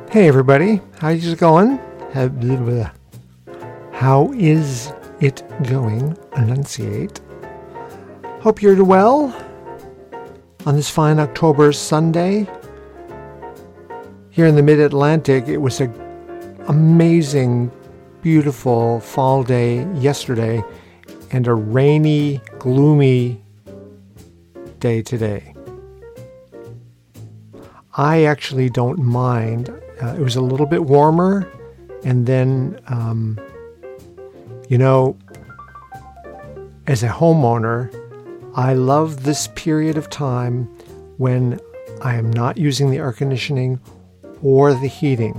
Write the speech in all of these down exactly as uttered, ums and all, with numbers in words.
Hey everybody, how's it going? How is it going? Enunciate. Hope you're well on this fine October Sunday. Here in the Mid-Atlantic, it was an amazing, beautiful fall day yesterday and a rainy, gloomy day today. I actually don't mind. Uh, it was a little bit warmer, and then, um, you know, as a homeowner, I love this period of time when I am not using the air conditioning or the heating.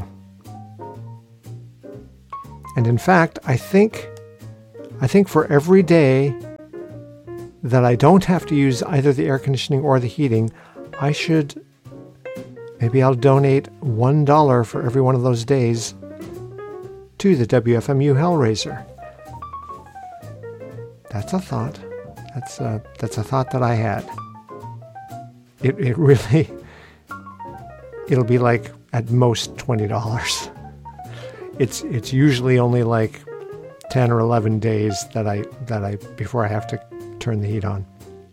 And in fact, I think, I think for every day that I don't have to use either the air conditioning or the heating, I should Maybe I'll donate one dollar for every one of those days to the W F M U Hellraiser. That's a thought. That's a, that's a thought that I had. It it really, it'll be like at most twenty dollars. It's it's usually only like ten or eleven days that I that I before I have to turn the heat on.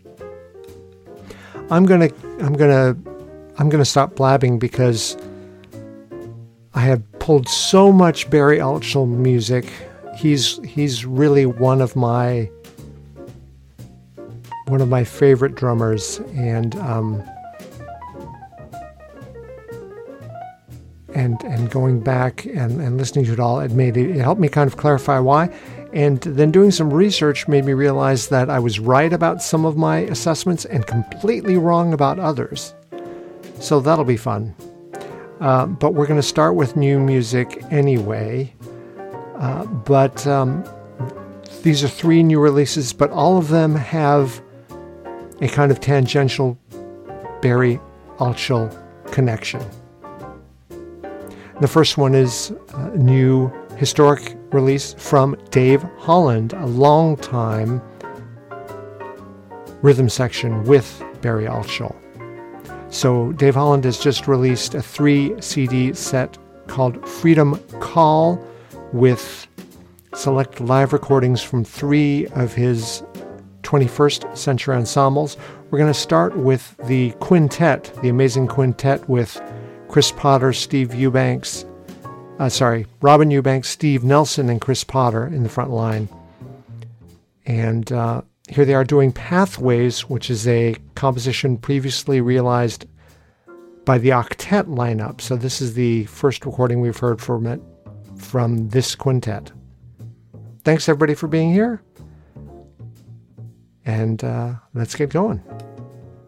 I'm gonna I'm gonna. I'm going to stop blabbing because I have pulled so much Barry Altschul music. He's he's really one of my one of my favorite drummers, and um, and and going back and, and listening to it all, it made it, it helped me kind of clarify why. And then doing some research made me realize that I was right about some of my assessments and completely wrong about others. So that'll be fun. Uh, but we're going to start with new music anyway. Uh, but um, these are three new releases, but all of them have a kind of tangential Barry Altschul connection. The first one is a new historic release from Dave Holland, a long-time rhythm section with Barry Altschul. So Dave Holland has just released a three C D set called Freedom Call with select live recordings from three of his twenty-first century ensembles. We're going to start with the quintet, the amazing quintet with Chris Potter, Steve Eubanks, uh, sorry, Robin Eubanks, Steve Nelson, and Chris Potter in the front line. And uh, here they are doing Pathways, which is a composition previously realized by the octet lineup. So this is the first recording we've heard from it, from this quintet. Thanks everybody for being here. And uh, let's get going.